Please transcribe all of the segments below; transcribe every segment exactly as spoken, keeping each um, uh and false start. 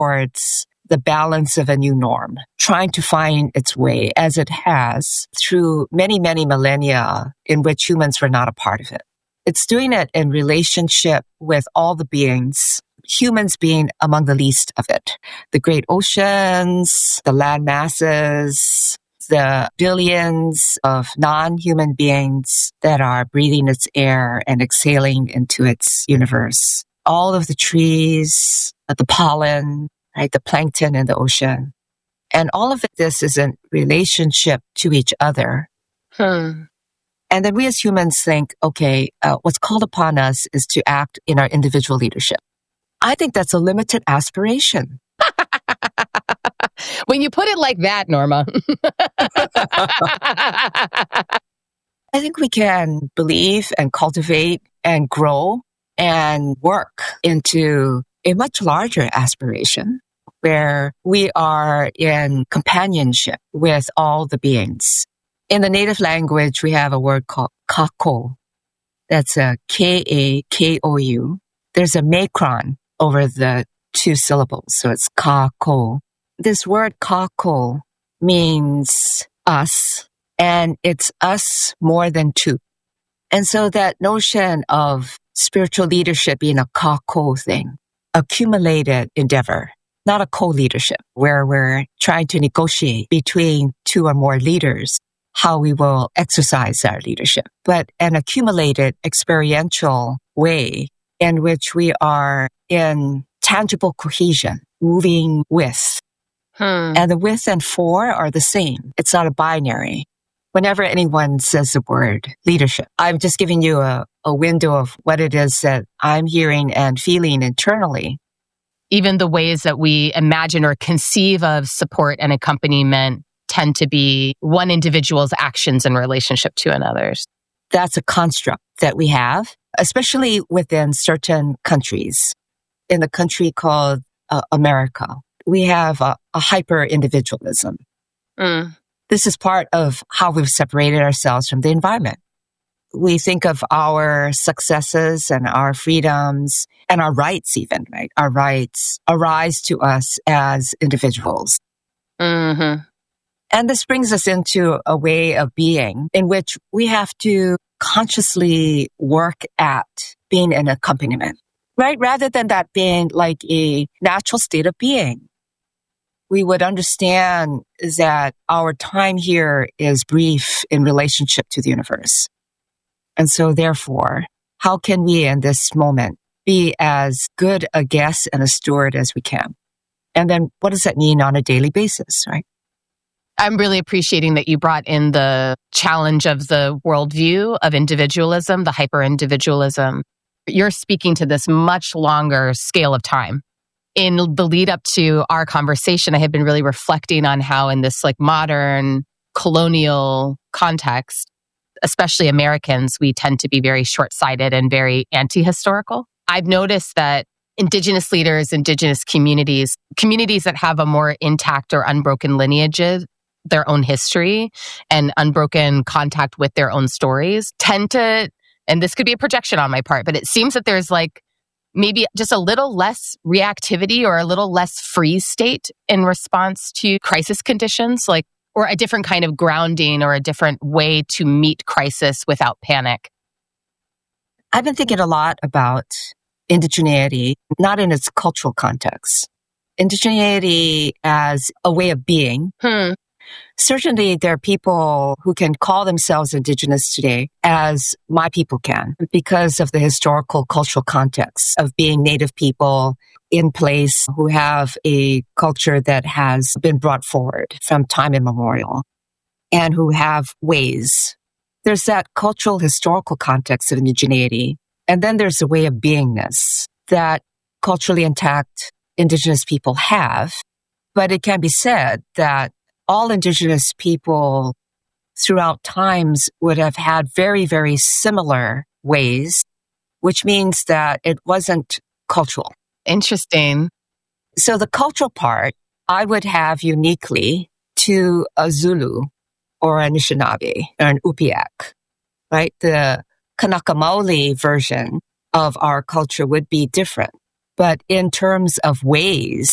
towards the balance of a new norm, trying to find its way as it has through many, many millennia in which humans were not a part of it. It's doing it in relationship with all the beings, humans being among the least of it. The great oceans, the land masses, the billions of non-human beings that are breathing its air and exhaling into its universe. All of the trees, the pollen, right, the plankton in the ocean. And all of this is in relationship to each other. Hmm. And then we as humans think, okay, uh, what's called upon us is to act in our individual leadership. I think that's a limited aspiration. When you put it like that, Norma. I think we can believe and cultivate and grow and work into a much larger aspiration where we are in companionship with all the beings. In the native language, we have a word called kako. That's a K A K O U. There's a macron over the two syllables, so it's kako. This word kako means us, and it's us more than two. And so that notion of spiritual leadership being a kako thing, accumulated endeavor, not a co-leadership where we're trying to negotiate between two or more leaders how we will exercise our leadership, but an accumulated experiential way in which we are in tangible cohesion, moving with. Hmm. And the with and for are the same. It's not a binary. Whenever anyone says the word leadership, I'm just giving you a, a window of what it is that I'm hearing and feeling internally. Even the ways that we imagine or conceive of support and accompaniment tend to be one individual's actions in relationship to another's. That's a construct that we have, especially within certain countries. In the country called uh, America, we have a, a hyper-individualism. Mm. This is part of how we've separated ourselves from the environment. We think of our successes and our freedoms and our rights even, right? Our rights arise to us as individuals. Mm-hmm. And this brings us into a way of being in which we have to consciously work at being an accompaniment, right? Rather than that being like a natural state of being. We would understand that our time here is brief in relationship to the universe. And so therefore, how can we in this moment be as good a guest and a steward as we can? And then what does that mean on a daily basis, right? I'm really appreciating that you brought in the challenge of the worldview of individualism, the hyper-individualism. You're speaking to this much longer scale of time. In the lead up to our conversation, I have been really reflecting on how in this like modern colonial context, especially Americans, we tend to be very short-sighted and very anti-historical. I've noticed that Indigenous leaders, Indigenous communities, communities that have a more intact or unbroken lineages, their own history and unbroken contact with their own stories tend to, and this could be a projection on my part, but it seems that there's like maybe just a little less reactivity or a little less freeze state in response to crisis conditions, like, or a different kind of grounding or a different way to meet crisis without panic. I've been thinking a lot about indigeneity, not in its cultural context. Indigeneity as a way of being. Hmm. Certainly, there are people who can call themselves indigenous today, as my people can, because of the historical cultural context of being native people in place who have a culture that has been brought forward from time immemorial and who have ways. There's that cultural historical context of indigeneity. And then there's a way of beingness that culturally intact indigenous people have. But it can be said that all indigenous people throughout times would have had very, very similar ways, which means that it wasn't cultural. Interesting. So the cultural part, I would have uniquely to a Zulu or an Anishinaabe or an Upiaq, right? The Kanaka Maoli version of our culture would be different. But in terms of ways,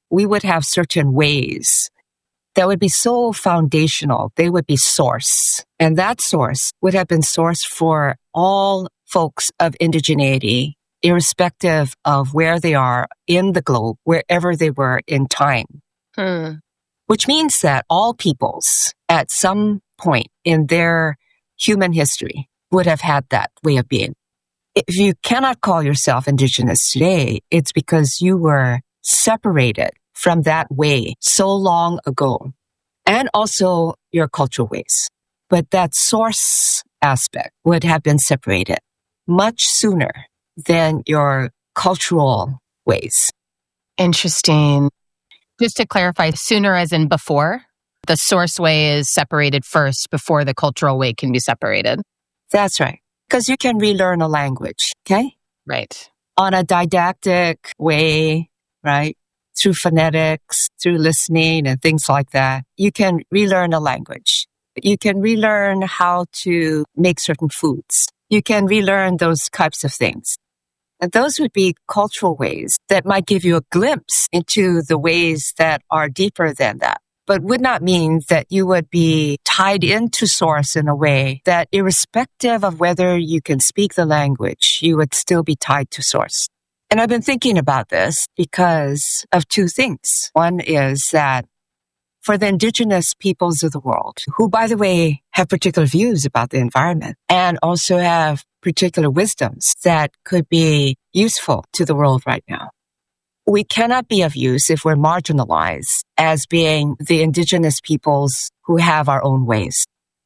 we would have certain ways that would be so foundational. They would be source. And that source would have been source for all folks of indigeneity, irrespective of where they are in the globe, wherever they were in time. Hmm. Which means that all peoples at some point in their human history would have had that way of being. If you cannot call yourself indigenous today, it's because you were separated from that way so long ago, and also your cultural ways. But that source aspect would have been separated much sooner than your cultural ways. Interesting. Just to clarify, sooner as in before? The source way is separated first before the cultural way can be separated. That's right. Because you can relearn a language, okay? Right. On a didactic way, right? Through phonetics, through listening and things like that. You can relearn a language. You can relearn how to make certain foods. You can relearn those types of things. And those would be cultural ways that might give you a glimpse into the ways that are deeper than that, but would not mean that you would be tied into source in a way that irrespective of whether you can speak the language, you would still be tied to source. And I've been thinking about this because of two things. One is that for the indigenous peoples of the world, who, by the way, have particular views about the environment and also have particular wisdoms that could be useful to the world right now. We cannot be of use if we're marginalized as being the indigenous peoples who have our own ways.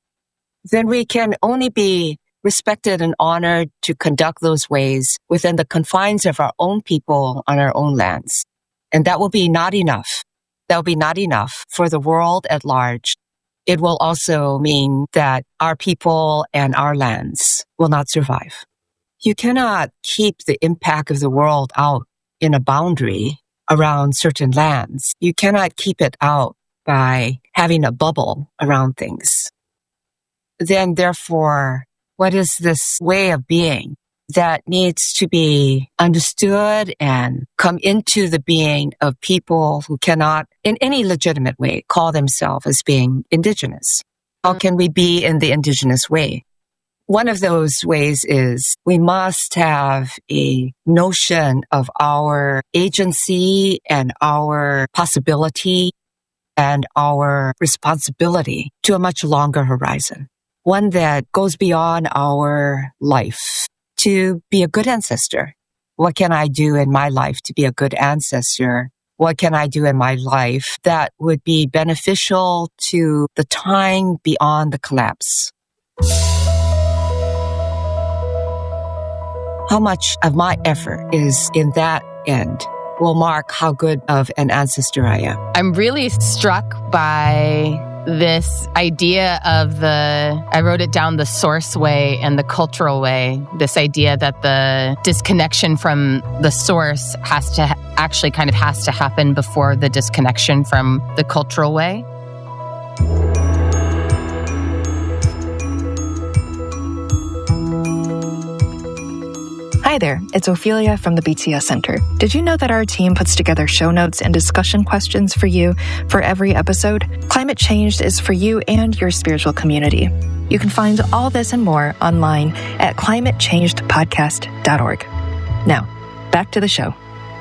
Then we can only be respected and honored to conduct those ways within the confines of our own people on our own lands. And that will be not enough. That will be not enough for the world at large. It will also mean that our people and our lands will not survive. You cannot keep the impact of the world out in a boundary around certain lands. You cannot keep it out by having a bubble around things. Then, therefore, what is this way of being that needs to be understood and come into the being of people who cannot, in any legitimate way, call themselves as being indigenous? How can we be in the indigenous way? One of those ways is we must have a notion of our agency and our possibility and our responsibility to a much longer horizon. One that goes beyond our life. To be a good ancestor. What can I do in my life to be a good ancestor? What can I do in my life that would be beneficial to the time beyond the collapse? How much of my effort is in that end will mark how good of an ancestor I am. I'm really struck by this idea of the, I wrote it down, the source way and the cultural way. This idea that the disconnection from the source has to ha- actually kind of has to happen before the disconnection from the cultural way. Hi there, it's Ophelia from the B T S Center. Did you know that our team puts together show notes and discussion questions for you for every episode? Climate Changed is for you and your spiritual community. You can find all this and more online at climate changed podcast dot org. Now, back to the show.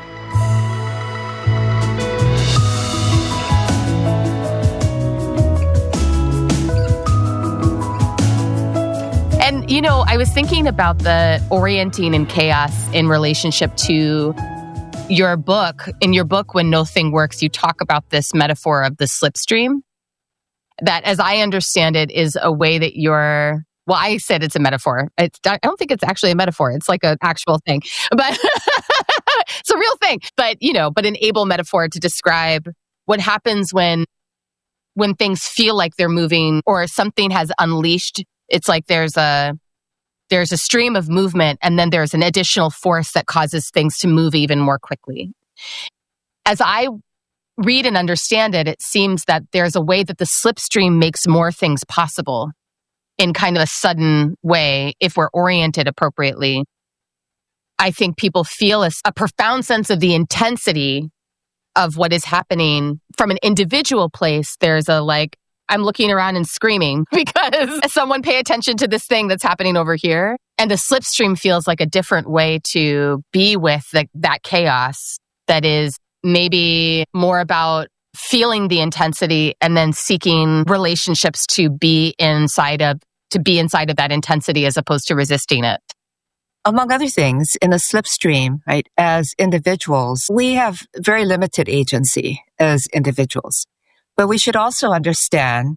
And, you know, I was thinking about the orienting and chaos in relationship to your book. In your book, When No Thing Works, you talk about this metaphor of the slipstream. That, as I understand it, is a way that you're, well, I said it's a metaphor. It's, I don't think it's actually a metaphor. It's like an actual thing. But it's a real thing. But, you know, but an able metaphor to describe what happens when when things feel like they're moving or something has unleashed. It's like there's a there's a stream of movement and then there's an additional force that causes things to move even more quickly. As I read and understand it, it seems that there's a way that the slipstream makes more things possible in kind of a sudden way if we're oriented appropriately. I think people feel a, a profound sense of the intensity of what is happening from an individual place, there's a like, I'm looking around and screaming because someone pay attention to this thing that's happening over here. And the slipstream feels like a different way to be with the, that chaos that is maybe more about feeling the intensity and then seeking relationships to be inside of, to be inside of that intensity as opposed to resisting it. Among other things, in the slipstream, right, as individuals, we have very limited agency as individuals. But we should also understand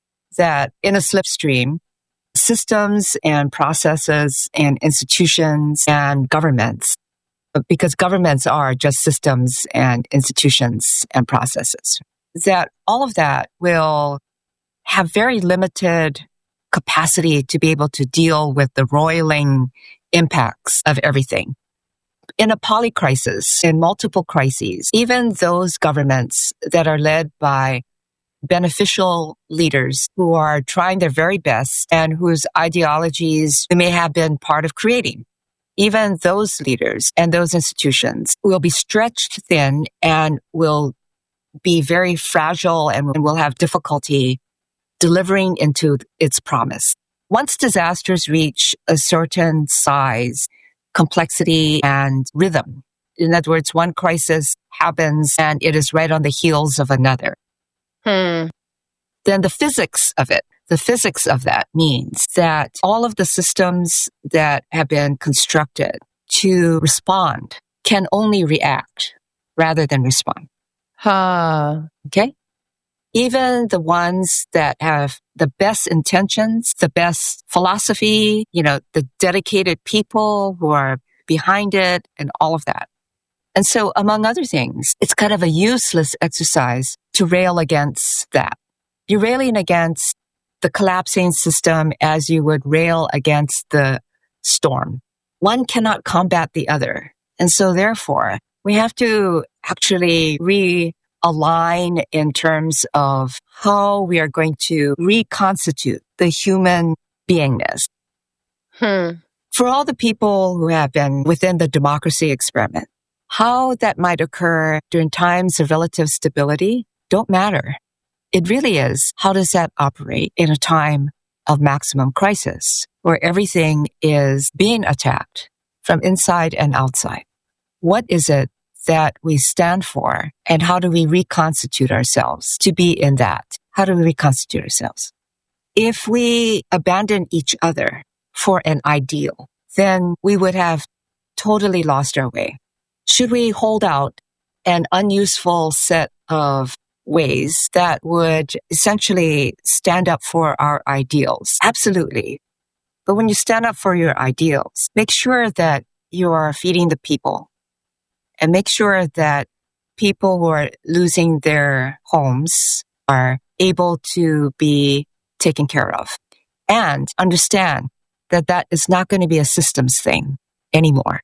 that in a slipstream, systems and processes and institutions and governments, because governments are just systems and institutions and processes, that all of that will have very limited capacity to be able to deal with the roiling impacts of everything. In a polycrisis, in multiple crises, even those governments that are led by beneficial leaders who are trying their very best and whose ideologies we may have been part of creating, even those leaders and those institutions will be stretched thin and will be very fragile and will have difficulty delivering into its promise. Once disasters reach a certain size, complexity, and rhythm, in other words, one crisis happens and it is right on the heels of another, Hmm. then the physics of it, the physics of that means that all of the systems that have been constructed to respond can only react rather than respond. Huh. Okay? Even the ones that have the best intentions, the best philosophy, you know, the dedicated people who are behind it and all of that. And so, among other things, it's kind of a useless exercise to rail against that. You're railing against the collapsing system as you would rail against the storm. One cannot combat the other. And so, therefore, we have to actually realign in terms of how we are going to reconstitute the human beingness. Hmm. For all the people who have been within the democracy experiment, how that might occur during times of relative stability don't matter. It really is, how does that operate in a time of maximum crisis where everything is being attacked from inside and outside? What is it that we stand for, and how do we reconstitute ourselves to be in that? How do we reconstitute ourselves? If we abandon each other for an ideal, then we would have totally lost our way. Should we hold out an unuseful set of ways that would essentially stand up for our ideals? Absolutely. But when you stand up for your ideals, make sure that you are feeding the people, and make sure that people who are losing their homes are able to be taken care of. And understand that that is not going to be a systems thing anymore.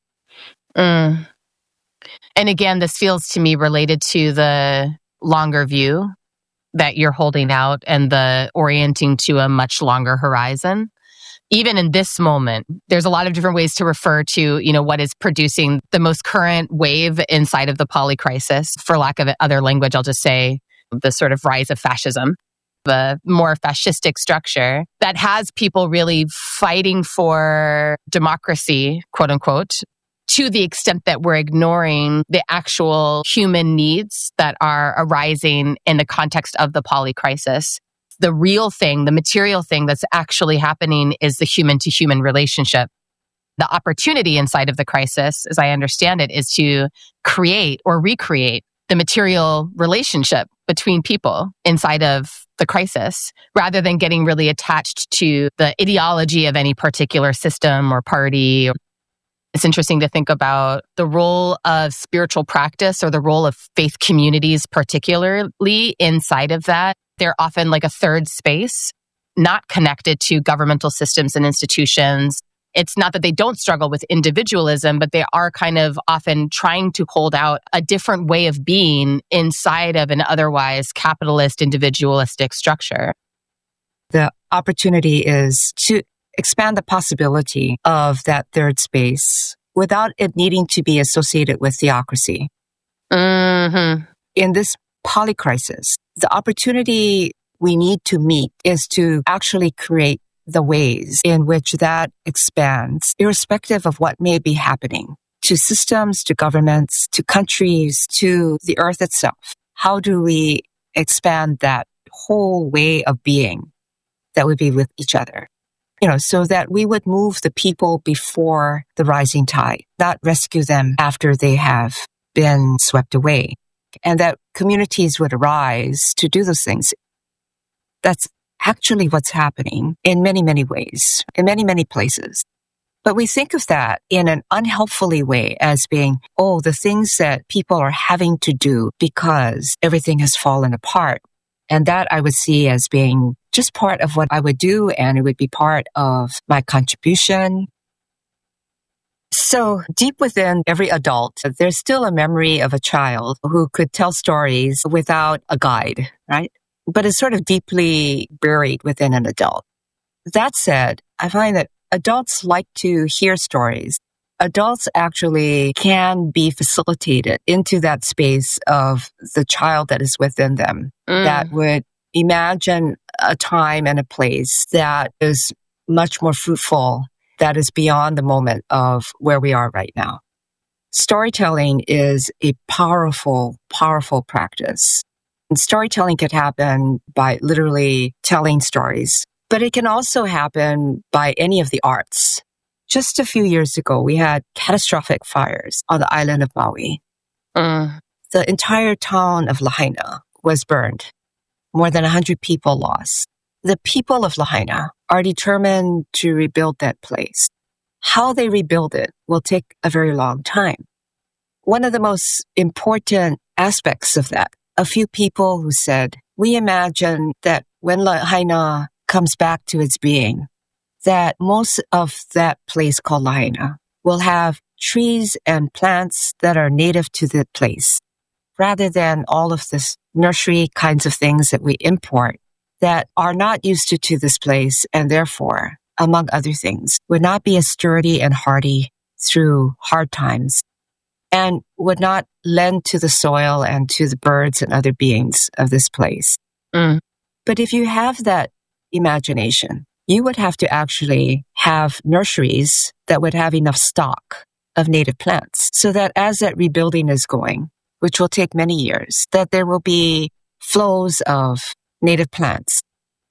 Mm. And again, this feels to me related to the longer view that you're holding out and the orienting to a much longer horizon. Even in this moment, there's a lot of different ways to refer to, you know, what is producing the most current wave inside of the polycrisis. For lack of other language, I'll just say the sort of rise of fascism, the more fascistic structure that has people really fighting for democracy, quote unquote, to the extent that we're ignoring the actual human needs that are arising in the context of the polycrisis. The real thing, the material thing that's actually happening is the human-to-human relationship. The opportunity inside of the crisis, as I understand it, is to create or recreate the material relationship between people inside of the crisis, rather than getting really attached to the ideology of any particular system or party. It's interesting to think about the role of spiritual practice or the role of faith communities, particularly inside of that. They're often like a third space, not connected to governmental systems and institutions. It's not that they don't struggle with individualism, but they are kind of often trying to hold out a different way of being inside of an otherwise capitalist, individualistic structure. The opportunity is to expand the possibility of that third space without it needing to be associated with theocracy. Mm-hmm. in this polycrisis, the opportunity we need to meet is to actually create the ways in which that expands, irrespective of what may be happening, to systems, to governments, to countries, to the earth itself. How do we expand that whole way of being that would be with each other? You know, so that we would move the people before the rising tide, not rescue them after they have been swept away, and that communities would arise to do those things. That's actually what's happening in many, many ways, in many, many places. But we think of that in an unhelpfully way as being, oh, the things that people are having to do because everything has fallen apart. And that I would see as being just part of what I would do, and it would be part of my contribution. So deep within every adult, there's still a memory of a child who could tell stories without a guide, right? But it's sort of deeply buried within an adult. That said, I find that adults like to hear stories. Adults actually can be facilitated into that space of the child that is within them, mm. that would imagine a time and a place that is much more fruitful, that is beyond the moment of where we are right now. Storytelling is a powerful, powerful practice. And storytelling could happen by literally telling stories, but it can also happen by any of the arts. Just a few years ago, we had catastrophic fires on the island of Maui. Mm. The entire town of Lahaina was burned. More than one hundred people lost. The people of Lahaina are determined to rebuild that place. How they rebuild it will take a very long time. One of the most important aspects of that, a few people who said, we imagine that when Lahaina comes back to its being, that most of that place called Lahaina will have trees and plants that are native to the place, rather than all of this nursery kinds of things that we import that are not used to, to this place, and therefore, among other things, would not be as sturdy and hardy through hard times, and would not lend to the soil and to the birds and other beings of this place. Mm. But if you have that imagination, you would have to actually have nurseries that would have enough stock of native plants so that as that rebuilding is going, which will take many years, that there will be flows of native plants.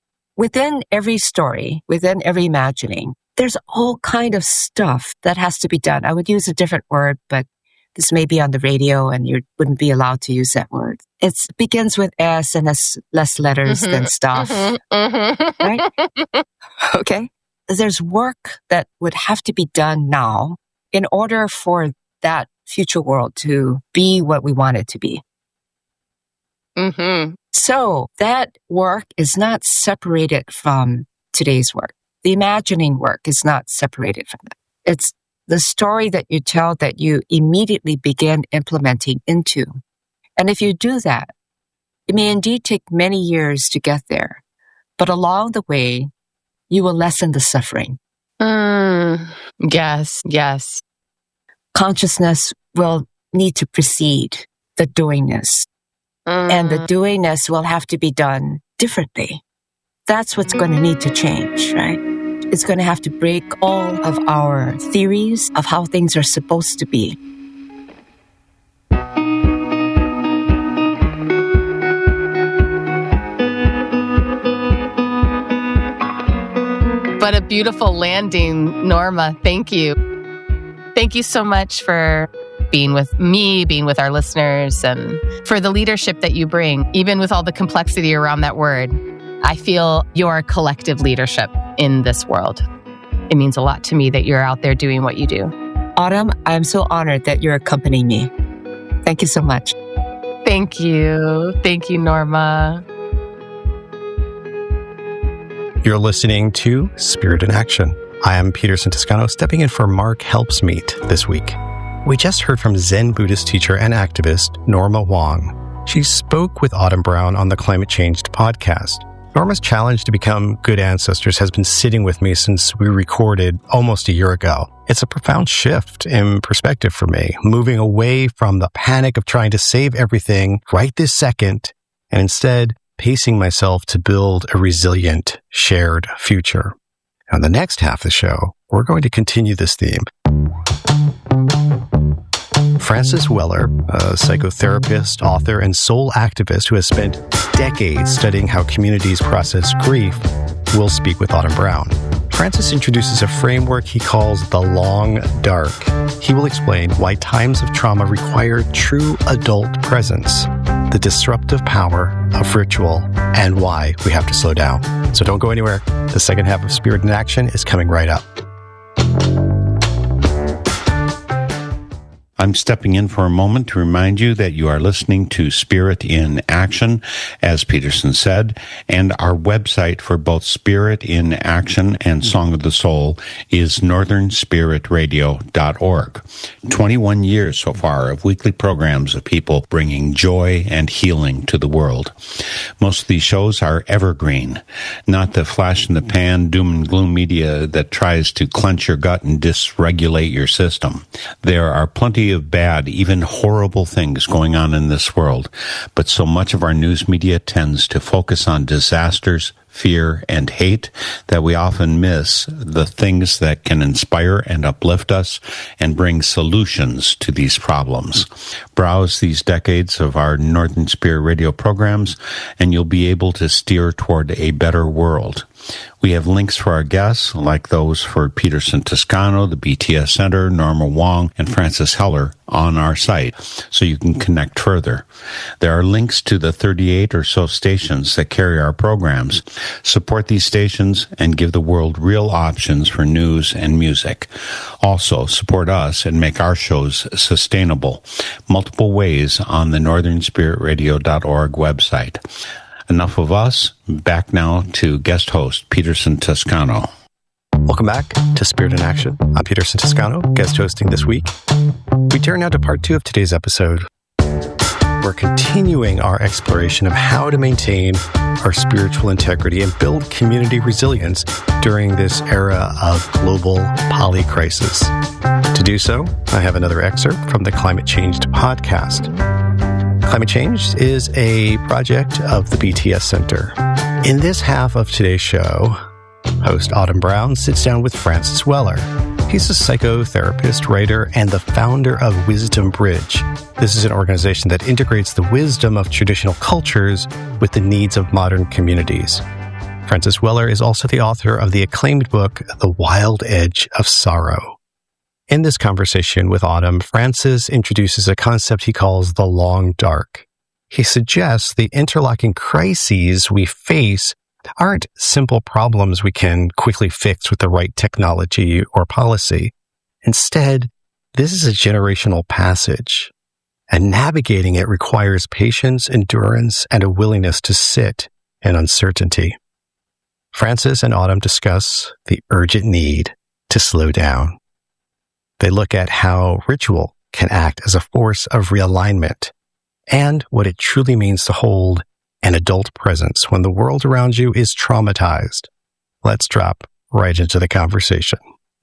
Within every story, within every imagining, there's all kind of stuff that has to be done. I would use a different word, but this may be on the radio and you wouldn't be allowed to use that word. It begins with S and has less letters mm-hmm, than stuff, mm-hmm, mm-hmm. right? Okay. There's work that would have to be done now in order for that future world to be what we want it to be. Mm-hmm. So that work is not separated from today's work. The imagining work is not separated from that. It's the story that you tell that you immediately begin implementing into. And if you do that, it may indeed take many years to get there, but along the way, you will lessen the suffering. Mm, yes, yes. Consciousness will need to precede the doingness. Mm. And the doingness will have to be done differently. That's what's going to need to change, right? It's going to have to break all of our theories of how things are supposed to be. What a beautiful landing, Norma. Thank you. Thank you so much for being with me, being with our listeners, and for the leadership that you bring, even with all the complexity around that word. I feel your collective leadership in this world. It means a lot to me that you're out there doing what you do. Autumn, I'm so honored that you're accompanying me. Thank you so much. Thank you. Thank you, Norma. You're listening to Spirit in Action. I am Peter Santiscano, stepping in for Mark Helpsmeet this week. We just heard from Zen Buddhist teacher and activist Norma Wong. She spoke with Autumn Brown on the Climate Changed podcast. Norma's challenge to become good ancestors has been sitting with me since we recorded almost a year ago. It's a profound shift in perspective for me, moving away from the panic of trying to save everything right this second, and instead pacing myself to build a resilient, shared future. On the next half of the show, we're going to continue this theme. Francis Weller, a psychotherapist, author, and soul activist who has spent decades studying how communities process grief, will speak with Autumn Brown. Francis introduces a framework he calls the long dark. He will explain why times of trauma require true adult presence, the disruptive power of ritual, and why we have to slow down. So don't go anywhere. The second half of Spirit in Action is coming right up. I'm stepping in for a moment to remind you that you are listening to Spirit in Action, as Peterson said, and our website for both Spirit in Action and Song of the Soul is northern spirit radio dot org. twenty-one years so far of weekly programs of people bringing joy and healing to the world. Most of these shows are evergreen, not the flash-in-the-pan, doom-and-gloom media that tries to clench your gut and dysregulate your system. There are plenty of bad, even horrible things going on in this world, but so much of our news media tends to focus on disasters, fear, and hate that we often miss the things that can inspire and uplift us and bring solutions to these problems. Browse these decades of our Northern Spirit Radio programs, and you'll be able to steer toward a better world. We have links for our guests, like those for Peterson Toscano, the B T S Center, Norma Wong, and Francis Heller, on our site, so you can connect further. There are links to the thirty-eight or so stations that carry our programs. Support these stations and give the world real options for news and music. Also, support us and make our shows sustainable. Multiple ways on the northern spirit radio dot org website. Enough of us. Back now to guest host Peterson Toscano. Welcome back to Spirit in Action. I'm Peterson Toscano, guest hosting this week. We turn now to part two of today's episode. We're continuing our exploration of how to maintain our spiritual integrity and build community resilience during this era of global polycrisis. To do so, I have another excerpt from the Climate Changed podcast. Climate Change is a project of the B T S Center. In this half of today's show, host Autumn Brown sits down with Francis Weller. He's a psychotherapist, writer, and the founder of Wisdom Bridge. This is an organization that integrates the wisdom of traditional cultures with the needs of modern communities. Francis Weller is also the author of the acclaimed book, The Wild Edge of Sorrow. In this conversation with Autumn, Francis introduces a concept he calls the long dark. He suggests the interlocking crises we face aren't simple problems we can quickly fix with the right technology or policy. Instead, this is a generational passage, and navigating it requires patience, endurance, and a willingness to sit in uncertainty. Francis and Autumn discuss the urgent need to slow down. They look at how ritual can act as a force of realignment and what it truly means to hold an adult presence when the world around you is traumatized. Let's drop right into the conversation.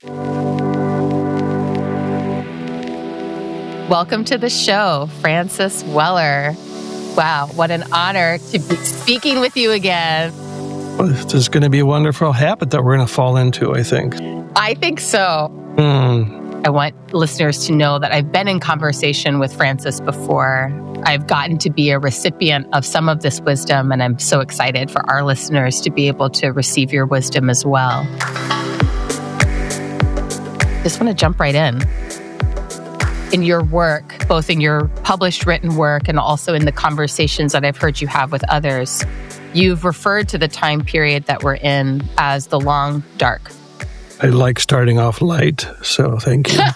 Welcome to the show, Francis Weller. Wow, what an honor to be speaking with you again. Well, this is going to be a wonderful habit that we're going to fall into, I think. I think so. Hmm. I want listeners to know that I've been in conversation with Francis before. I've gotten to be a recipient of some of this wisdom, and I'm so excited for our listeners to be able to receive your wisdom as well. Just want to jump right in. In your work, both in your published written work and also in the conversations that I've heard you have with others, you've referred to the time period that we're in as the long dark. I like starting off light, so thank you.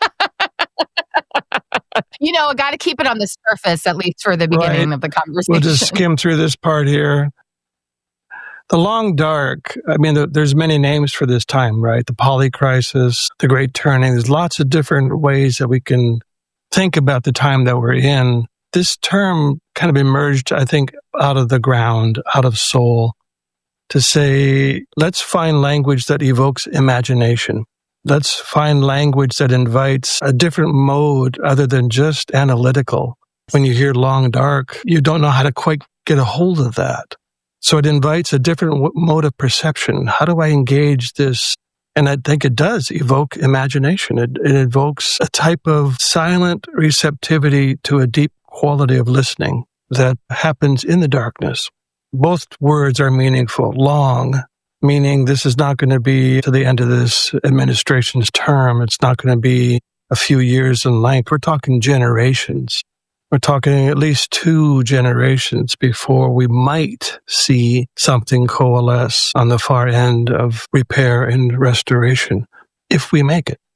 You know, I got to keep it on the surface, at least for the beginning right. of the conversation. We'll just skim through this part here. The long dark, I mean, the, there's many names for this time, right? The polycrisis, the great turning. There's lots of different ways that we can think about the time that we're in. This term kind of emerged, I think, out of the ground, out of soul. to say, let's find language that evokes imagination. Let's find language that invites a different mode other than just analytical. When you hear long dark, you don't know how to quite get a hold of that. So it invites a different w- mode of perception. How do I engage this? And I think it does evoke imagination. It, it evokes a type of silent receptivity to a deep quality of listening that happens in the darkness. Both words are meaningful. Long, meaning this is not going to be to the end of this administration's term. It's not going to be a few years in length. We're talking generations. We're talking at least two generations before we might see something coalesce on the far end of repair and restoration, if we make it.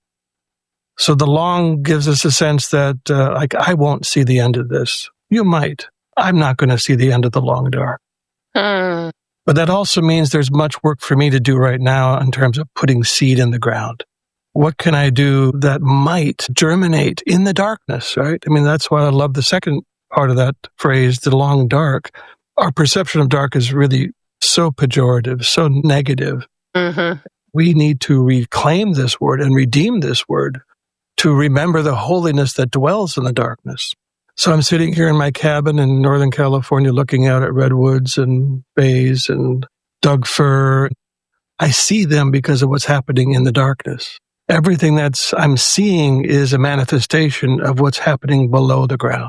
So the long gives us a sense that, uh, like, I won't see the end of this. You might. I'm not going to see the end of the long dark. Hmm. But that also means there's much work for me to do right now in terms of putting seed in the ground. What can I do that might germinate in the darkness, right? I mean, that's why I love the second part of that phrase, the long dark. Our perception of dark is really so pejorative, so negative. Mm-hmm. We need to reclaim this word and redeem this word to remember the holiness that dwells in the darkness. So I'm sitting here in my cabin in Northern California looking out at redwoods and bays and Doug fir. I see them because of what's happening in the darkness. Everything that's I'm seeing is a manifestation of what's happening below the ground,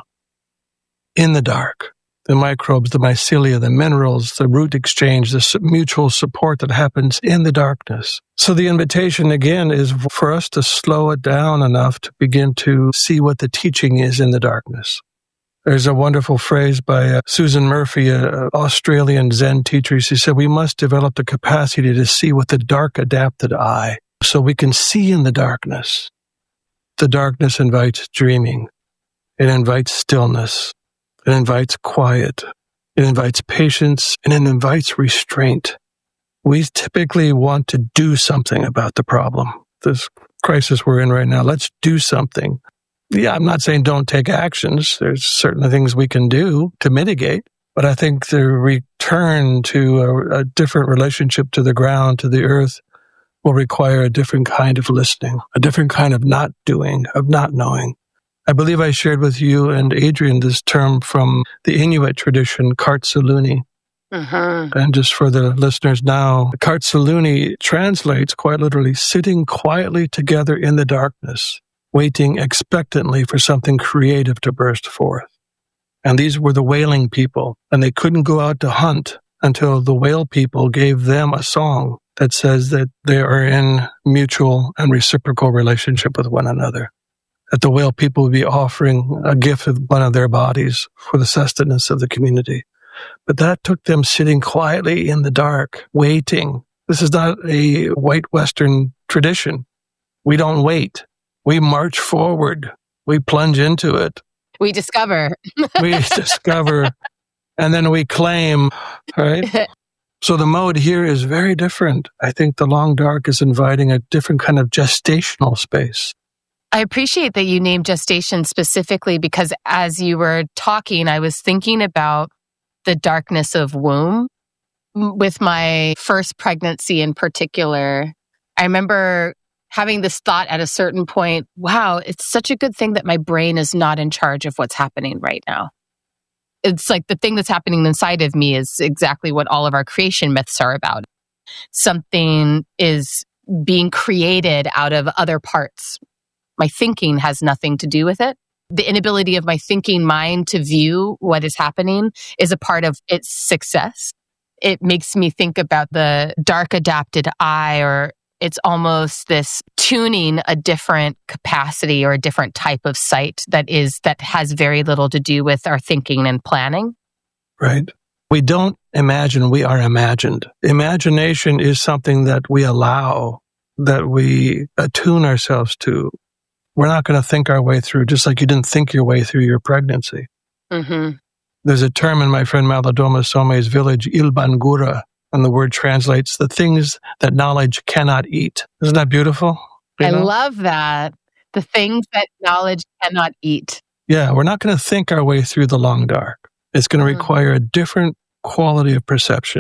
in the dark. The microbes, the mycelia, the minerals, the root exchange, the mutual support that happens in the darkness. So the invitation, again, is for us to slow it down enough to begin to see what the teaching is in the darkness. There's a wonderful phrase by uh, Susan Murphy, an Australian Zen teacher. She said, we must develop the capacity to see with the dark adapted eye so we can see in the darkness. The darkness invites dreaming. It invites stillness. It invites quiet. It invites patience, and it invites restraint. We typically want to do something about the problem. This crisis we're in right now, let's do something. Yeah, I'm not saying don't take actions. There's certain things we can do to mitigate, but I think the return to a, a different relationship to the ground, to the earth, will require a different kind of listening, a different kind of not doing, of not knowing. I believe I shared with you and Adrian this term from the Inuit tradition, Kartsaluni. Mm-hmm. And just for the listeners now, Kartsaluni translates quite literally, sitting quietly together in the darkness, waiting expectantly for something creative to burst forth. And these were the whaling people, and they couldn't go out to hunt until the whale people gave them a song that says that they are in mutual and reciprocal relationship with one another. That the whale people would be offering a gift of one of their bodies for the sustenance of the community. But that took them sitting quietly in the dark, waiting. This is not a white Western tradition. We don't wait. We march forward. We plunge into it. We discover. We discover, and then we claim, right? So the mode here is very different. I think the long dark is inviting a different kind of gestational space. I appreciate that you named gestation specifically because as you were talking, I was thinking about the darkness of womb. With my first pregnancy in particular, I remember having this thought at a certain point, wow, it's such a good thing that my brain is not in charge of what's happening right now. It's like the thing that's happening inside of me is exactly what all of our creation myths are about. Something is being created out of other parts. My thinking has nothing to do with it. The inability of my thinking mind to view what is happening is a part of its success. It makes me think about the dark adapted eye, or it's almost this tuning a different capacity or a different type of sight that is that has very little to do with our thinking and planning. Right. We don't imagine, we are imagined. Imagination is something that we allow, that we attune ourselves to. We're not going to think our way through, just like you didn't think your way through your pregnancy. Mm-hmm. There's a term in my friend Malidoma Some's village, Ilbangura, and the word translates the things that knowledge cannot eat. Isn't that beautiful? You I know? love that. The things that knowledge cannot eat. Yeah, we're not going to think our way through the long dark. It's going to Mm-hmm. require a different quality of perception,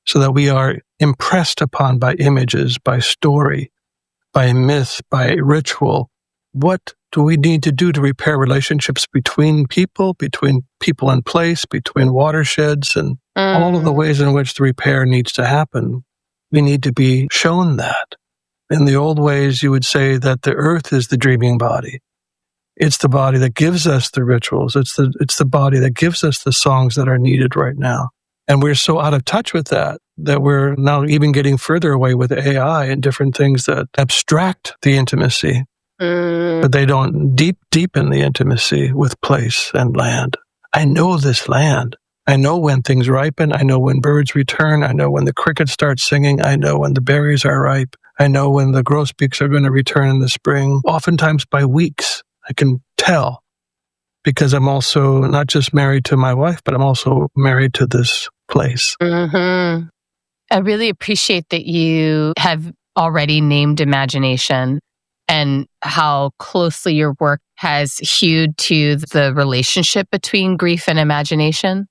so that we are impressed upon by images, by story, by myth, by ritual. What do we need to do to repair relationships between people, between people and place, between watersheds, and mm. all of the ways in which the repair needs to happen? We need to be shown that. In the old ways, you would say that the earth is the dreaming body. It's the body that gives us the rituals. It's the, it's the body that gives us the songs that are needed right now. And we're so out of touch with that, that we're now even getting further away with A I and different things that abstract the intimacy. Mm. But they don't deep, deepen the intimacy with place and land. I know this land. I know when things ripen. I know when birds return. I know when the crickets start singing. I know when the berries are ripe. I know when the grosbeaks are going to return in the spring, oftentimes by weeks. I can tell because I'm also not just married to my wife, but I'm also married to this place. Mm-hmm. I really appreciate that you have already named imagination and how closely your work has hewed to the relationship between grief and imagination.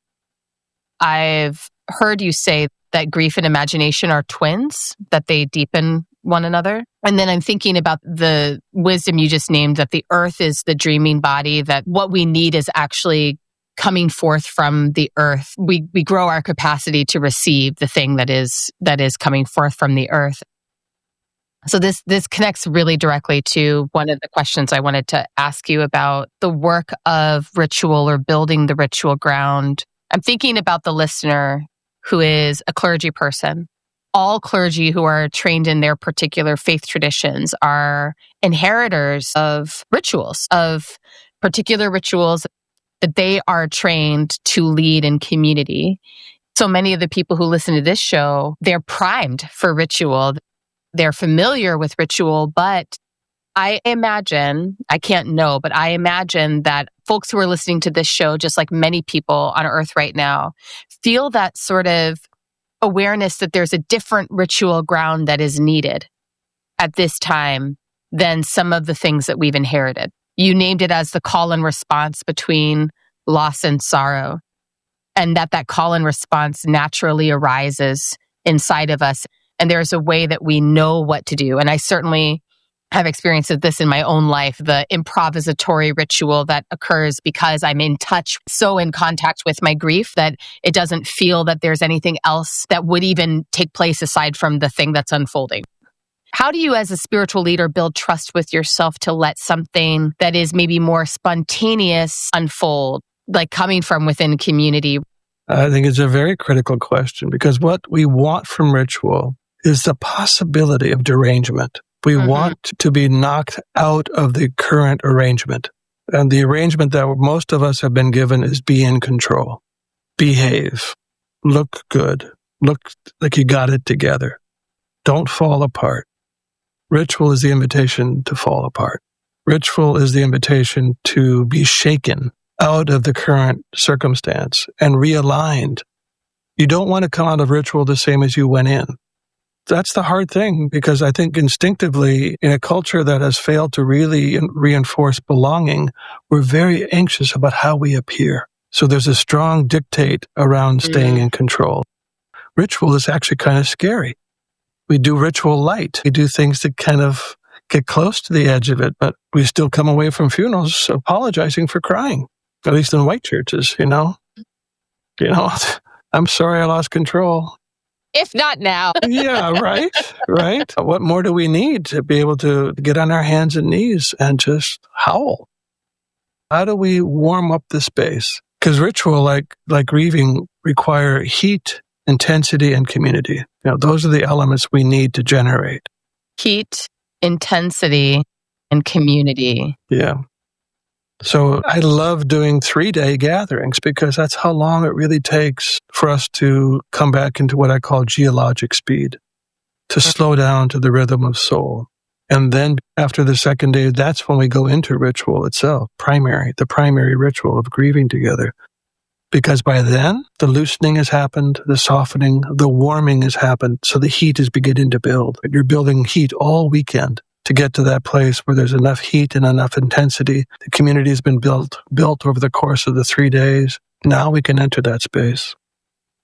I've heard you say that grief and imagination are twins, that they deepen one another. And then I'm thinking about the wisdom you just named, that the earth is the dreaming body, that what we need is actually coming forth from the earth. We we grow our capacity to receive the thing that is that is coming forth from the earth. So this this connects really directly to one of the questions I wanted to ask you about the work of ritual or building the ritual ground. I'm thinking about the listener who is a clergy person. All clergy who are trained in their particular faith traditions are inheritors of rituals, of particular rituals that they are trained to lead in community. So many of the people who listen to this show, they're primed for ritual. They're familiar with ritual, but I imagine, I can't know, but I imagine that folks who are listening to this show, just like many people on earth right now, feel that sort of awareness that there's a different ritual ground that is needed at this time than some of the things that we've inherited. You named it as the call and response between loss and sorrow, and that that call and response naturally arises inside of us. And there's a way that we know what to do. And I certainly have experienced this in my own life, the improvisatory ritual that occurs because I'm in touch, so in contact with my grief that it doesn't feel that there's anything else that would even take place aside from the thing that's unfolding. How do you as a spiritual leader build trust with yourself to let something that is maybe more spontaneous unfold, like coming from within community? I think it's a very critical question because what we want from ritual is the possibility of derangement. We mm-hmm. want to be knocked out of the current arrangement. And the arrangement that most of us have been given is be in control, behave, look good, look like you got it together, don't fall apart. Ritual is the invitation to fall apart. Ritual is the invitation to be shaken out of the current circumstance and realigned. You don't want to come out of ritual the same as you went in. That's the hard thing because I think instinctively in a culture that has failed to really reinforce belonging, we're very anxious about how we appear. So there's a strong dictate around staying mm. in control. Ritual is actually kind of scary. We do ritual light. We do things that kind of get close to the edge of it, but we still come away from funerals apologizing for crying, at least in white churches, you know? You know, I'm sorry I lost control. If not now. Yeah, right, right. What more do we need to be able to get on our hands and knees and just howl? How do we warm up the space? Because ritual, like like grieving, require heat, intensity, and community. You know, those are the elements we need to generate. Heat, intensity, and community. Yeah. So I love doing three-day gatherings because that's how long it really takes for us to come back into what I call geologic speed, to slow down to the rhythm of soul. And then after the second day, that's when we go into ritual itself, primary, the primary ritual of grieving together. Because by then, the loosening has happened, the softening, the warming has happened, so the heat is beginning to build. You're building heat all weekend to get to that place where there's enough heat and enough intensity. The community has been built built over the course of the three days. Now we can enter that space.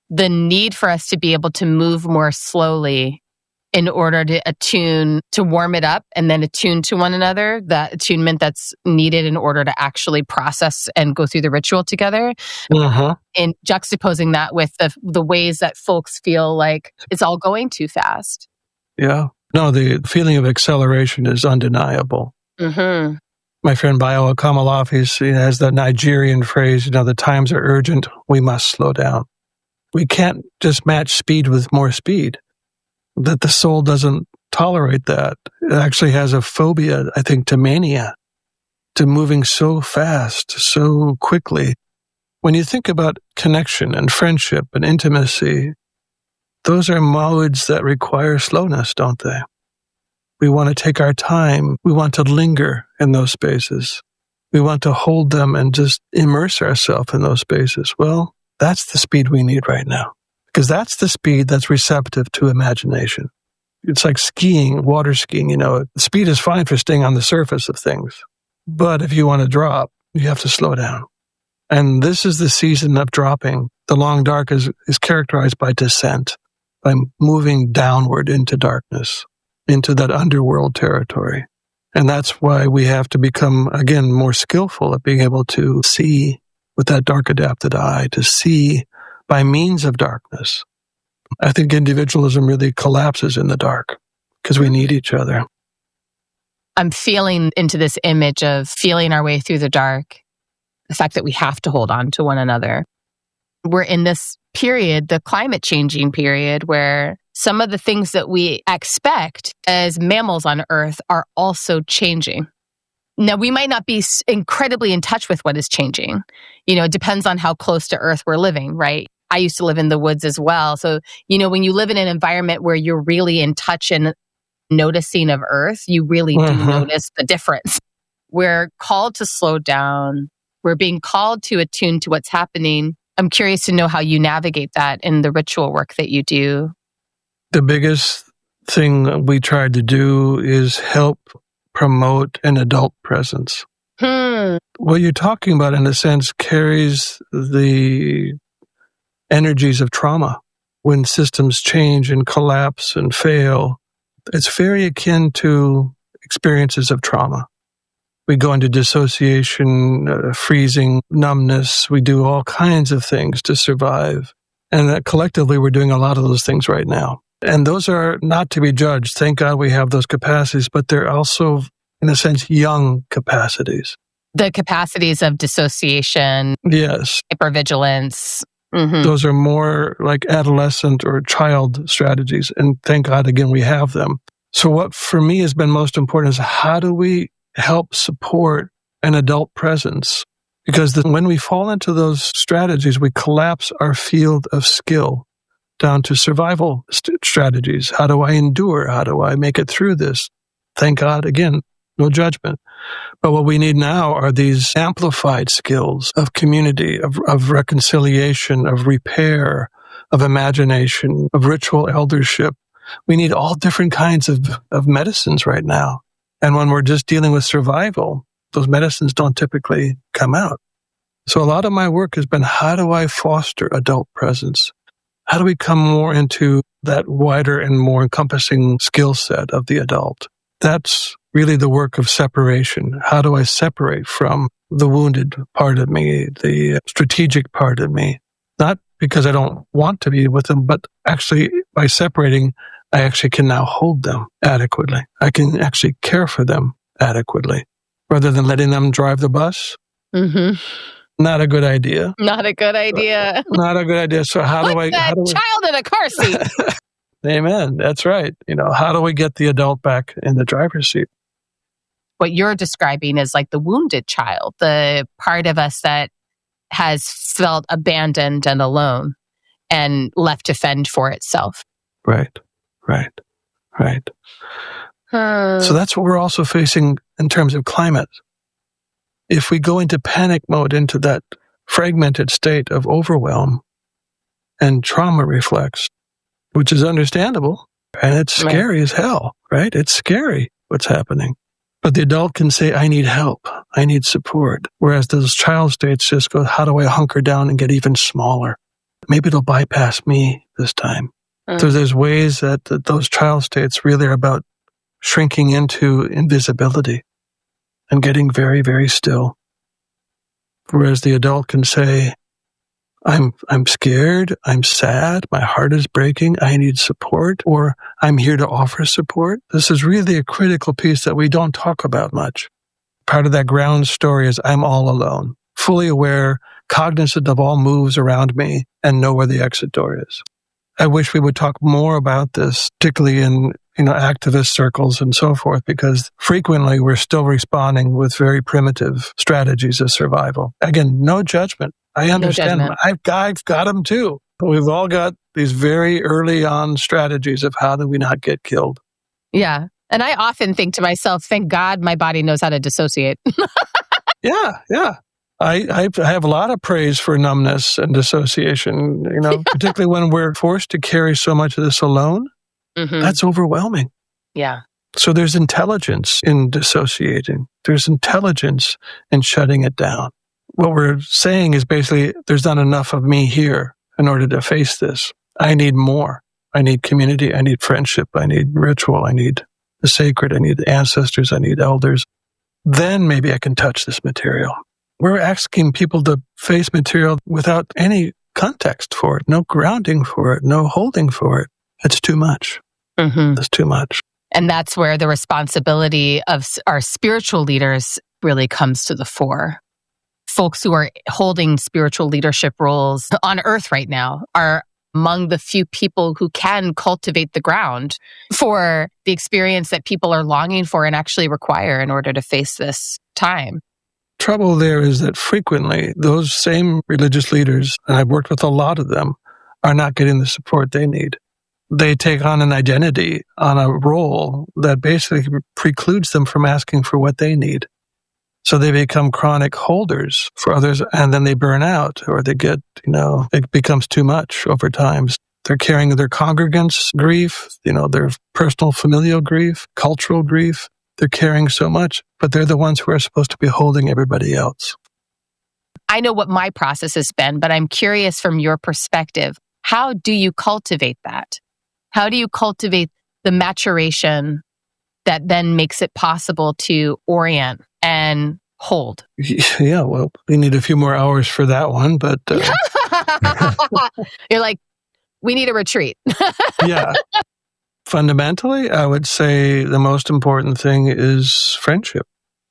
the need for us to be able to move more slowly in order to attune, to warm it up and then attune to one another, that attunement that's needed in order to actually process and go through the ritual together. Uh-huh. And juxtaposing that with the, the ways that folks feel like it's all going too fast. Yeah. No, the feeling of acceleration is undeniable. Mm-hmm. My friend Bayo Akomolafe has that Nigerian phrase, you know, the times are urgent, we must slow down. We can't just match speed with more speed. That the soul doesn't tolerate that. It actually has a phobia, I think, to mania, to moving so fast, so quickly. When you think about connection and friendship and intimacy, those are modes that require slowness, don't they? We want to take our time. We want to linger in those spaces. We want to hold them and just immerse ourselves in those spaces. Well, that's the speed we need right now. Because that's the speed that's receptive to imagination. It's like skiing, water skiing, you know. Speed is fine for staying on the surface of things. But if you want to drop, you have to slow down. And this is the season of dropping. The long dark is, is characterized by descent, by moving downward into darkness, into that underworld territory. And that's why we have to become, again, more skillful at being able to see with that dark adapted eye, to see by means of darkness. I think individualism really collapses in the dark because we need each other. I'm feeling into this image of feeling our way through the dark, the fact that we have to hold on to one another. We're in this period, the climate changing period, where some of the things that we expect as mammals on Earth are also changing. Now, we might not be incredibly in touch with what is changing. You know, it depends on how close to Earth we're living, right? I used to live in the woods as well. So, you know, when you live in an environment where you're really in touch and noticing of Earth, you really Mm-hmm. do notice the difference. We're called to slow down. We're being called to attune to what's happening. I'm curious to know how you navigate that in the ritual work that you do. The biggest thing we tried to do is help promote an adult presence. Hmm. What you're talking about, in a sense, carries the energies of trauma. When systems change and collapse and fail, it's very akin to experiences of trauma. We go into dissociation, uh, freezing, numbness. We do all kinds of things to survive. And that collectively, we're doing a lot of those things right now. And those are not to be judged. Thank God we have those capacities, but they're also, in a sense, young capacities. The capacities of dissociation, Yes. hypervigilance. Mm-hmm. Those are more like adolescent or child strategies. And thank God, again, we have them. So what for me has been most important is how do we help support an adult presence? Because the, when we fall into those strategies, we collapse our field of skill down to survival st- strategies. How do I endure? How do I make it through this? Thank God, again, no judgment. But what we need now are these amplified skills of community, of, of reconciliation, of repair, of imagination, of ritual eldership. We need all different kinds of, of medicines right now. And when we're just dealing with survival, those medicines don't typically come out. So a lot of my work has been, how do I foster adult presence? How do we come more into that wider and more encompassing skill set of the adult? That's really the work of separation. How do I separate from the wounded part of me, the strategic part of me? Not because I don't want to be with them, but actually by separating, I actually can now hold them adequately. I can actually care for them adequately rather than letting them drive the bus. Mm-hmm. Not a good idea. Not a good idea. Not a good idea. So how Put do I... that how do child in a car seat. we, Amen. That's right. You know, how do we get the adult back in the driver's seat? What you're describing is like the wounded child, the part of us that has felt abandoned and alone and left to fend for itself. Right, right, right. Hmm. So that's what we're also facing in terms of climate. If we go into panic mode, into that fragmented state of overwhelm and trauma reflex, which is understandable, and it's scary as hell, right? It's scary what's happening. But the adult can say, I need help. I need support. Whereas those child states just go, how do I hunker down and get even smaller? maybe it'll bypass me this time. Mm. So there's ways that, that those child states really are about shrinking into invisibility and getting very, very still. Whereas the adult can say, I'm I'm scared, I'm sad, my heart is breaking, I need support, or I'm here to offer support. This is really a critical piece that we don't talk about much. Part of that ground story is I'm all alone, fully aware, cognizant of all moves around me, and know where the exit door is. I wish we would talk more about this, particularly in you know activist circles and so forth, because frequently we're still responding with very primitive strategies of survival. Again, no judgment. I understand. No I've, got, I've got them too. But we've all got these very early on strategies of how do we not get killed. Yeah. And I often think to myself, thank God my body knows how to dissociate. yeah, yeah. I, I I have a lot of praise for numbness and dissociation, you know, particularly when we're forced to carry so much of this alone. Mm-hmm. That's overwhelming. Yeah. So there's intelligence in dissociating. There's intelligence in shutting it down. What we're saying is basically there's not enough of me here in order to face this. I need more. I need community. I need friendship. I need ritual. I need the sacred. I need ancestors. I need elders. Then maybe I can touch this material. We're asking people to face material without any context for it, no grounding for it, no holding for it. It's too much. Mm-hmm. It's too much. And that's where the responsibility of our spiritual leaders really comes to the fore. Folks who are holding spiritual leadership roles on earth right now are among the few people who can cultivate the ground for the experience that people are longing for and actually require in order to face this time. Trouble there is that frequently those same religious leaders, and I've worked with a lot of them, are not getting the support they need. They take on an identity, on a role that basically precludes them from asking for what they need. So they become chronic holders for others, and then they burn out, or they get, you know, it becomes too much over time. They're carrying their congregants' grief, you know, their personal familial grief, cultural grief. They're carrying so much, but they're the ones who are supposed to be holding everybody else. I know what my process has been, but I'm curious from your perspective, how do you cultivate that? How do you cultivate the maturation that then makes it possible to orient and hold? Yeah, well, we need a few more hours for that one, but... Uh... You're like, we need a retreat. Yeah. Fundamentally, I would say the most important thing is friendship.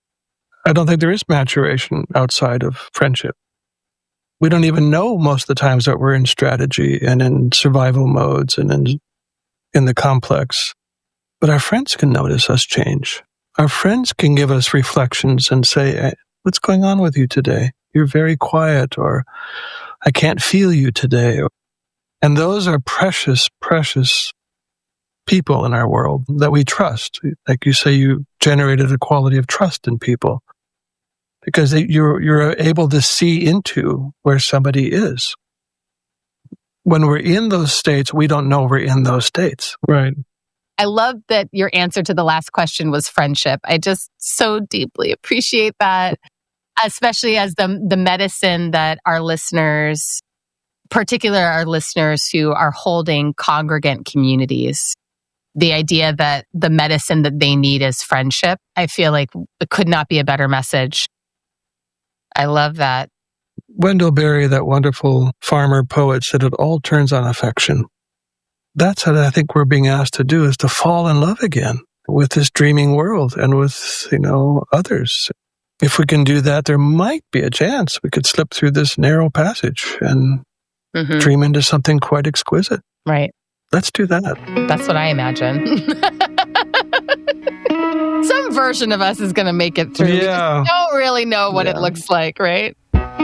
I don't think there is maturation outside of friendship. We don't even know most of the times that we're in strategy and in survival modes and in, in the complex. But our friends can notice us change. Our friends can give us reflections and say, hey, what's going on with you today? You're very quiet, or I can't feel you today. And those are precious, precious people in our world that we trust. Like you say, you generated a quality of trust in people because they, you're you're able to see into where somebody is. When we're in those states, we don't know we're in those states. Right. I love that your answer to the last question was friendship. I just so deeply appreciate that, especially as the the medicine that our listeners, particularly our listeners who are holding congregant communities, the idea that the medicine that they need is friendship. I feel like it could not be a better message. I love that. Wendell Berry, that wonderful farmer poet, said it all turns on affection. That's what I think we're being asked to do, is to fall in love again with this dreaming world and with, you know, others. If we can do that, there might be a chance we could slip through this narrow passage and mm-hmm. dream into something quite exquisite. Right. Let's do that. That's what I imagine. Some version of us is going to make it through. Yeah. We just don't really know what yeah. it looks like, right?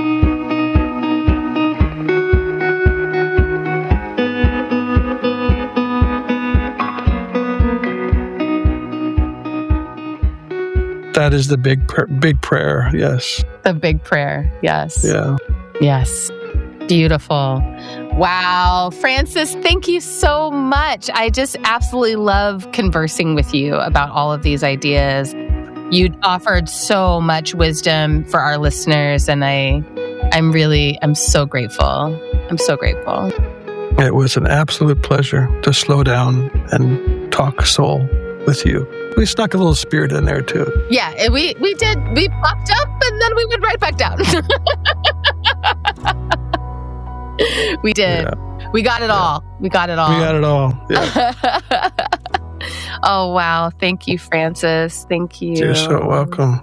That is the big, pr- big prayer. Yes. The big prayer. Yes. Yeah. Yes. Beautiful. Wow. Francis, thank you so much. I just absolutely love conversing with you about all of these ideas. You offered so much wisdom for our listeners, and I, I'm really, I'm so grateful. I'm so grateful. It was an absolute pleasure to slow down and talk soul with you. We snuck a little spirit in there too. Yeah, we, we did. We popped up and then we went right back down. We did. Yeah. We got it yeah. all. We got it all. We got it all. Yeah. Oh, wow. Thank you, Francis. Thank you. You're so welcome.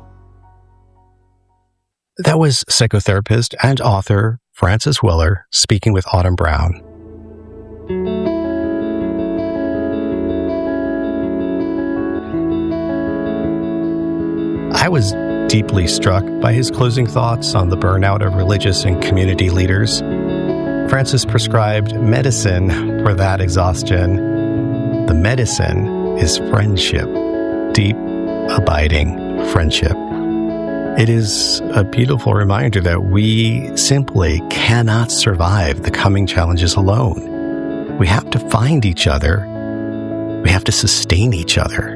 That was psychotherapist and author Francis Weller speaking with Autumn Brown. I was deeply struck by his closing thoughts on the burnout of religious and community leaders. Francis prescribed medicine for that exhaustion. The medicine is friendship, deep, abiding friendship. It is a beautiful reminder that we simply cannot survive the coming challenges alone. We have to find each other. We have to sustain each other.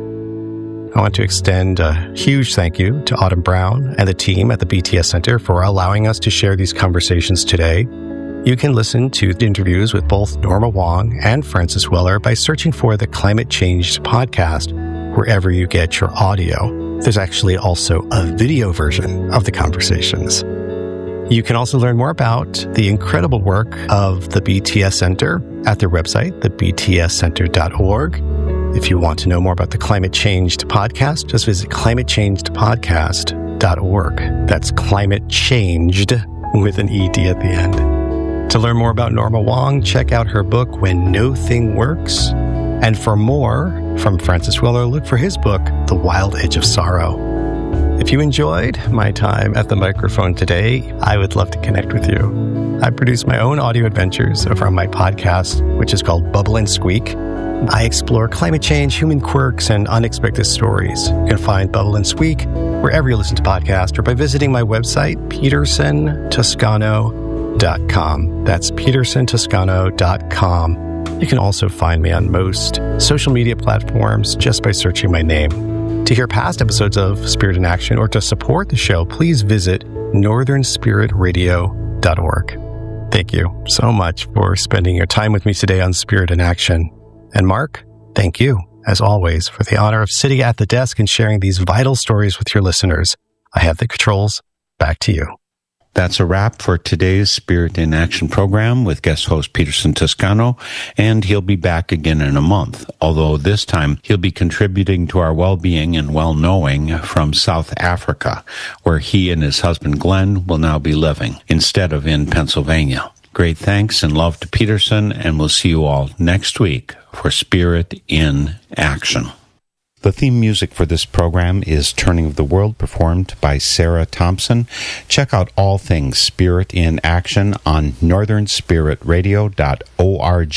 I want to extend a huge thank you to Autumn Brown and the team at the B T S Center for allowing us to share these conversations today. You can listen to the interviews with both Norma Wong and Francis Weller by searching for the Climate Changed podcast wherever you get your audio. There's actually also a video version of the conversations. You can also learn more about the incredible work of the B T S Center at their website, the b t s center dot org. If you want to know more about the Climate Changed podcast, just visit climate changed podcast dot org. That's Climate Changed with an E D at the end. To learn more about Norma Wong, check out her book, When No Thing Works. And for more from Francis Weller, look for his book, The Wild Edge of Sorrow. If you enjoyed my time at the microphone today, I would love to connect with you. I produce my own audio adventures over on my podcast, which is called Bubble and Squeak. I explore climate change, human quirks, and unexpected stories. You can find Bubble and Squeak wherever you listen to podcasts or by visiting my website, peterson toscano dot com. That's peterson toscano dot com. You can also find me on most social media platforms just by searching my name. To hear past episodes of Spirit in Action or to support the show, please visit northern spirit radio dot org. Thank you so much for spending your time with me today on Spirit in Action. And Mark, thank you, as always, for the honor of sitting at the desk and sharing these vital stories with your listeners. I have the controls. Back to you. That's a wrap for today's Spirit in Action program with guest host Peterson Toscano, and he'll be back again in a month, although this time he'll be contributing to our well-being and well-knowing from South Africa, where he and his husband Glenn will now be living, instead of in Pennsylvania. Great thanks and love to Peterson, and we'll see you all next week for Spirit in Action. The theme music for this program is Turning of the World, performed by Sarah Thompson. Check out all things Spirit in Action on northern spirit radio dot org.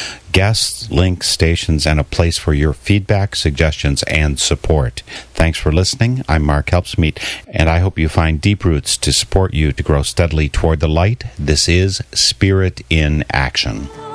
Guests, links, stations, and a place for your feedback, suggestions, and support. Thanks for listening. I'm Mark Helpsmeet, and I hope you find deep roots to support you to grow steadily toward the light. This is Spirit in Action.